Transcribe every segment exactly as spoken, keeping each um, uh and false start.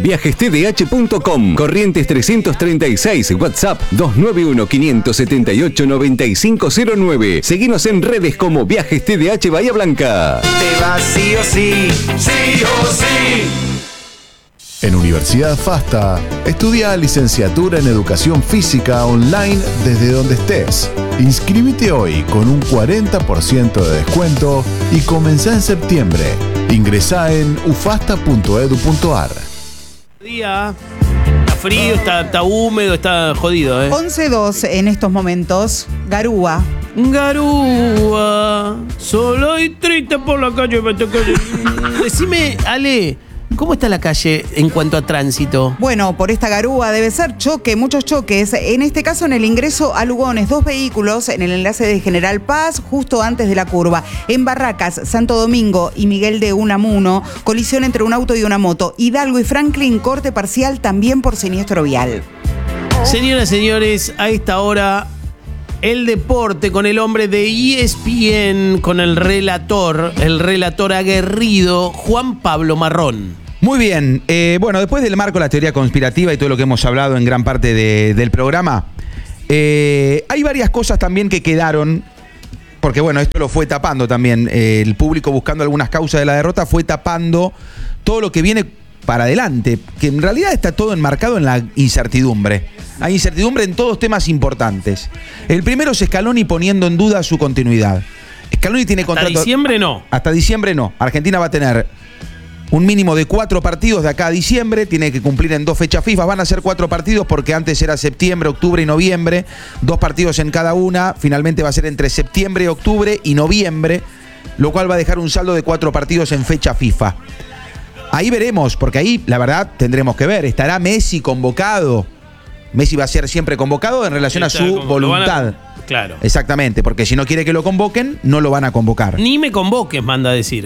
viajes t d h punto com. Corrientes trescientos treinta y seis, WhatsApp dos nueve uno, cinco siete ocho, nueve cinco cero nueve. Seguinos en redes como Viajes T D H Bahía Blanca. Te vas sí o sí, sí o sí. En Universidad FASTA, estudia licenciatura en Educación Física online desde donde estés. Inscríbete hoy con un cuarenta por ciento de descuento y comenzá en septiembre. Ingresá en ufasta punto edu punto ar. Día. Está frío, está, está húmedo, está jodido, ¿eh? once dos en estos momentos. Garúa. Garúa, solo y triste por la calle. Decime, Ale, ¿cómo está la calle en cuanto a tránsito? Bueno, por esta garúa debe ser choque, muchos choques. En este caso, en el ingreso a Lugones, dos vehículos en el enlace de General Paz, justo antes de la curva. En Barracas, Santo Domingo y Miguel de Unamuno, colisión entre un auto y una moto. Hidalgo y Franklin, corte parcial también por siniestro vial. Señoras y señores, a esta hora, el deporte con el hombre de E S P N, con el relator, el relator aguerrido, Juan Pablo Marrón. Muy bien, eh, bueno, después del marco de la teoría conspirativa y todo lo que hemos hablado en gran parte de, del programa, eh, hay varias cosas también que quedaron, porque bueno, esto lo fue tapando también, eh, el público buscando algunas causas de la derrota fue tapando todo lo que viene para adelante, que en realidad está todo enmarcado en la incertidumbre. Hay incertidumbre en todos temas importantes. El primero es Scaloni poniendo en duda su continuidad. Scaloni tiene contrato... Hasta diciembre no. Hasta diciembre no. Argentina va a tener un mínimo de cuatro partidos de acá a diciembre, tiene que cumplir en dos fechas FIFA. Van a ser cuatro partidos porque antes era septiembre, octubre y noviembre. Dos partidos en cada una. Finalmente va a ser entre septiembre, octubre y noviembre, lo cual va a dejar un saldo de cuatro partidos en fecha FIFA. Ahí veremos, porque ahí, la verdad, tendremos que ver. ¿Estará Messi convocado? Messi va a ser siempre convocado en relación a su voluntad. A... Claro. Exactamente, porque si no quiere que lo convoquen, no lo van a convocar. Ni me convoques, manda a decir.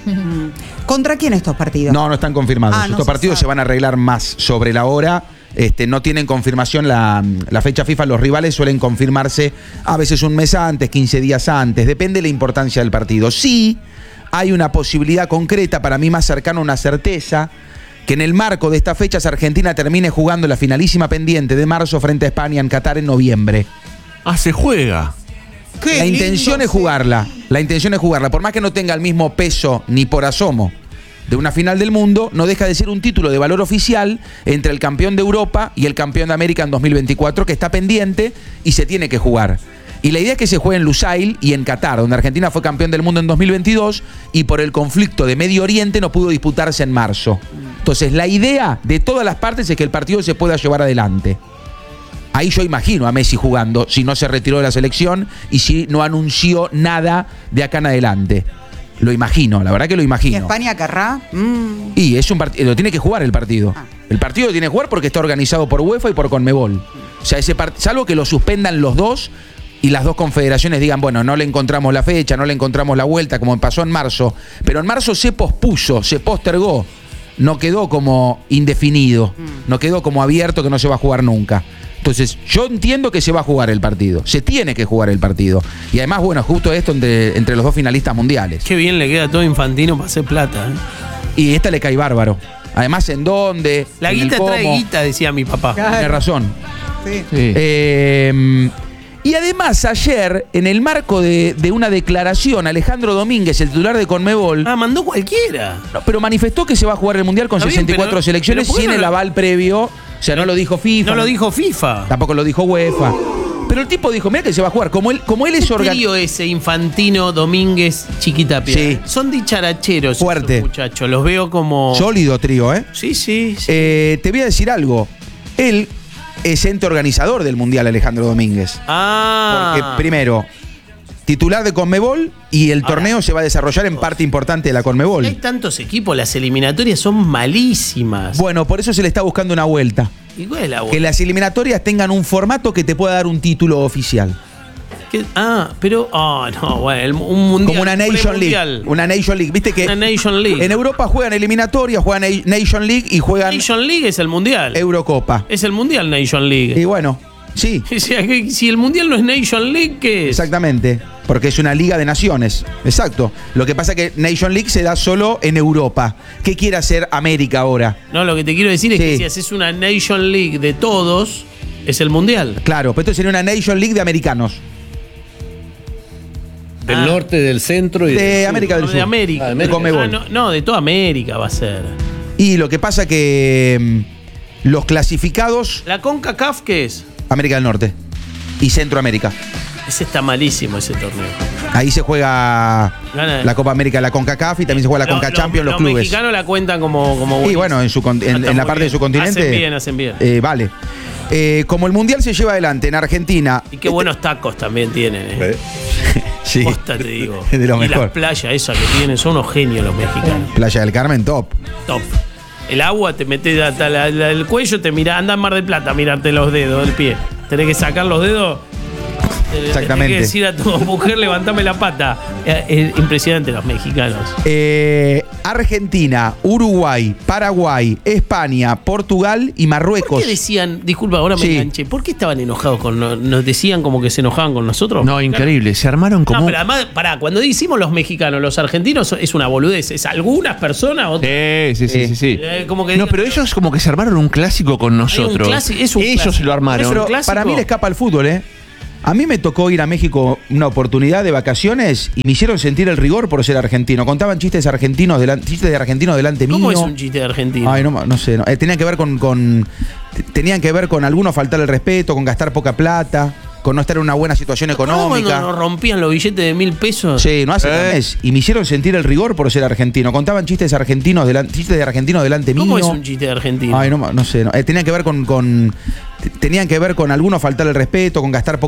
¿Contra quién estos partidos? No, no están confirmados. Ah, no estos se partidos sabe. se van a arreglar más sobre la hora. Este, no tienen confirmación la, la fecha FIFA. Los rivales suelen confirmarse a veces un mes antes, quince días antes. Depende de la importancia del partido. Sí, hay una posibilidad concreta, para mí más cercana a una certeza, que en el marco de estas fechas Argentina termine jugando la finalísima pendiente de marzo frente a España en Qatar en noviembre. Ah, se juega. Qué La intención lindo, es jugarla. La intención es jugarla. Por más que no tenga el mismo peso ni por asomo de una final del mundo, no deja de ser un título de valor oficial entre el campeón de Europa y el campeón de América en dos mil veinticuatro, que está pendiente y se tiene que jugar. Y la idea es que se juegue en Lusail y en Qatar, donde Argentina fue campeón del mundo en dos mil veintidós y por el conflicto de Medio Oriente no pudo disputarse en marzo. Entonces, la idea de todas las partes es que el partido se pueda llevar adelante. Ahí yo imagino a Messi jugando, si no se retiró de la selección y si no anunció nada de acá en adelante. Lo imagino, la verdad que lo imagino. ¿Y España querrá? Mm. Y es un partido, lo tiene que jugar el partido. Ah. El partido lo tiene que jugar porque está organizado por UEFA y por Conmebol. O sea, ese part- salvo que lo suspendan los dos y las dos confederaciones digan, bueno, no le encontramos la fecha, no le encontramos la vuelta, como pasó en marzo. Pero en marzo se pospuso, se postergó. No quedó como indefinido, no quedó como abierto que no se va a jugar nunca. Entonces, yo entiendo que se va a jugar el partido. Se tiene que jugar el partido. Y además, bueno, justo esto entre, entre los dos finalistas mundiales. Qué bien le queda todo Infantino para hacer plata, ¿eh? Y esta le cae bárbaro. Además, ¿en dónde? La En el guita cómo. trae guita, decía mi papá. Tiene razón. Sí. Sí. Eh, y además, ayer, en el marco de, de una declaración, Alejandro Domínguez, el titular de Conmebol, Ah, mandó cualquiera. no, pero manifestó que se va a jugar el Mundial con Está bien, sesenta y cuatro pero- selecciones pero ¿por qué sin no el lo- aval previo. O sea, no lo dijo FIFA. No lo dijo FIFA. Tampoco lo dijo UEFA. Pero el tipo dijo, mira que se va a jugar. Como él, como él es ¿Qué organizado. trío ese Infantino, Domínguez, Chiquitapia? Sí. Son dicharacheros Fuerte. esos muchachos. Los veo como... Sólido trío, ¿eh? Sí, sí, sí. Eh, te voy a decir algo. Él es ente organizador del Mundial, Alejandro Domínguez. ah. Porque, primero, titular de Conmebol y el Ahora, torneo se va a desarrollar en parte importante de la Conmebol. Hay tantos equipos, las eliminatorias son malísimas. Bueno, por eso se le está buscando una vuelta. ¿Y cuál es la Que vuelta? las eliminatorias tengan un formato que te pueda dar un título oficial. ¿Qué? Ah, pero... Ah, no, bueno, el- un mundial. Como una un Nation League. premundial. Una Nation League. Viste que Una Nation League. en Europa juegan eliminatorias, juegan Na- Nation League y juegan Nation League es el mundial. Eurocopa. Es el mundial Nation League. Y bueno, Sí. O sea, que si el Mundial no es Nation League, ¿qué es? Exactamente, porque es una liga de naciones. Exacto. Lo que pasa es que Nation League se da solo en Europa. ¿Qué quiere hacer América ahora? No, lo que te quiero decir es Sí. que si haces una Nation League de todos, es el Mundial. Claro, pero esto sería una Nation League de americanos. Del Ah. norte, del centro y De del sur. América del No, Sur. de América. Ah, de De América. Conmebol. Ah, no, no, de toda América va a ser. Y lo que pasa que mm, los clasificados, ¿La CONCACAF qué es? América del Norte y Centroamérica. Ese está malísimo, ese torneo. Ahí se juega Gana. la Copa América de la CONCACAF y también se juega la CONCA Champions, los, los clubes. mexicanos la cuentan como, como Y buenísimo. bueno, en, su, con- en, Está en la muy parte bien. de su continente. Hacen bien, hacen bien. eh, vale. Eh, como el Mundial se lleva adelante en Argentina. Y qué buenos tacos también tienen, eh. Sí. Posta, te digo. Es de lo y mejor. las playas esas que tienen, son unos genios los mexicanos. Playa del Carmen, top. Top. El agua te metes hasta la- la- el cuello, te mira, anda en Mar del Plata, mirarte los dedos del pie. Tenés que sacar los dedos. eh, Exactamente. Tenés que decir a tu mujer, levantame la pata. Eh, eh, impresionante los mexicanos. Eh, Argentina, Uruguay, Paraguay, España, Portugal y ¿Por Marruecos. qué decían, disculpa, ahora me Sí. enganché, ¿por qué estaban enojados con nos, nos decían como que se enojaban con nosotros? No, increíble. Se armaron como. No, pero además, pará, cuando decimos los mexicanos, los argentinos, es una boludez. Es algunas personas, otras. Sí, sí, sí, sí, sí. Eh, como que No, digan- pero ellos como que se armaron un clásico con nosotros. clásico, es un ellos clásico. lo armaron. Pero clásico. para mí le escapa al fútbol, ¿eh? A mí me tocó ir a México una oportunidad de vacaciones y me hicieron sentir el rigor por ser argentino. Contaban chistes argentinos delante, chistes de argentinos delante mío. ¿Cómo es un chiste de argentino? Ay, no, no sé. no. Eh, tenían que ver con, con- t- tenían que ver con algunos faltar el respeto, con gastar poca plata, con no estar en una buena situación ¿Te acordás cuando económica. nos rompían los billetes de mil pesos? Sí, no hace Eh. un mes. Y me hicieron sentir el rigor por ser argentino. Contaban chistes argentinos delante, chistes de argentinos delante mío. ¿Cómo es un chiste de argentino? Ay, no, no sé. no. Eh, tenían que ver con, con- t- tenían que ver con algunos faltar el respeto, con gastar poca